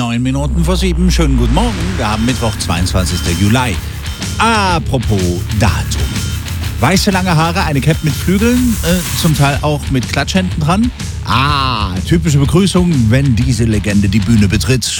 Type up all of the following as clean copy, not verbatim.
7:09. Schönen guten Morgen. Wir haben Mittwoch, 22. Juli. Apropos Datum. Weiße lange Haare, eine Cap mit Flügeln, zum Teil auch mit Klatschhänden dran. Typische Begrüßung, wenn diese Legende die Bühne betritt.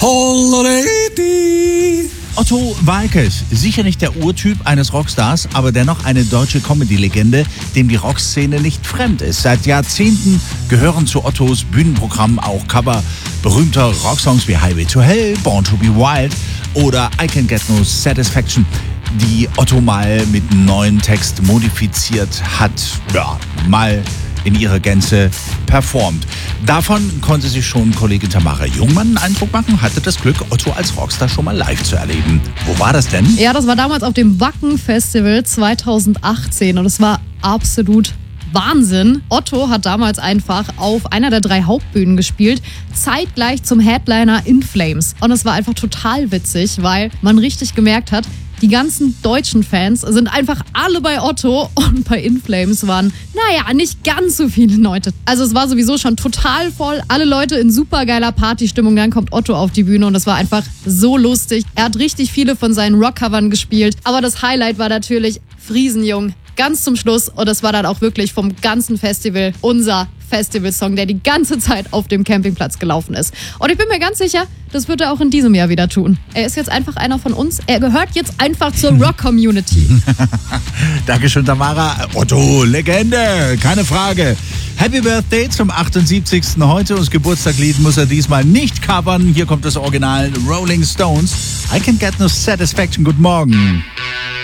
Otto Waalkes, sicher nicht der Urtyp eines Rockstars, aber dennoch eine deutsche Comedy-Legende, dem die Rockszene nicht fremd ist. Seit Jahrzehnten gehören zu Ottos Bühnenprogramm auch Cover berühmter Rocksongs wie Highway to Hell, Born to be Wild oder I Can Get No Satisfaction, die Otto mal mit einem neuen Text modifiziert hat, mal in ihrer Gänze performt. Davon konnte sich schon Kollegin Tamara Jungmann einen Eindruck machen, hatte das Glück, Otto als Rockstar schon mal live zu erleben. Wo war das denn? Ja, das war damals auf dem Wacken Festival 2018 und es war absolut Wahnsinn. Otto hat damals einfach auf einer der 3 Hauptbühnen gespielt, zeitgleich zum Headliner In Flames. Und es war einfach total witzig, weil man richtig gemerkt hat, die ganzen deutschen Fans sind einfach alle bei Otto und bei In Flames waren, nicht ganz so viele Leute. Also es war sowieso schon total voll, alle Leute in supergeiler Partystimmung, dann kommt Otto auf die Bühne und es war einfach so lustig. Er hat richtig viele von seinen Rockcovern gespielt, aber das Highlight war natürlich Friesenjung ganz zum Schluss und das war dann auch wirklich vom ganzen Festival unser Festivalsong, der die ganze Zeit auf dem Campingplatz gelaufen ist. Und ich bin mir ganz sicher, das wird er auch in diesem Jahr wieder tun. Er ist jetzt einfach einer von uns. Er gehört jetzt einfach zur Rock-Community. Dankeschön, Tamara. Otto, Legende, keine Frage. Happy Birthday zum 78. heute. Und das Geburtstagslied muss er diesmal nicht covern. Hier kommt das Original Rolling Stones. I Can Get No Satisfaction. Guten Morgen.